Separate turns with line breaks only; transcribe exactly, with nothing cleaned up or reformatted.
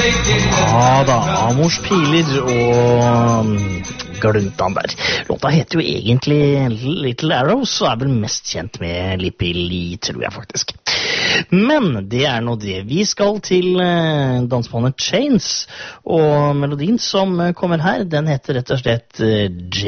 Ja da, Amors piler og gluntan der. Låta heter jo egentlig Little Arrows, og er vel mest kjent med Lippi Lee, tror jeg faktisk. Men det er nå det. Vi skal til dansbandet Chains, og melodien som kommer her, den heter rett og slett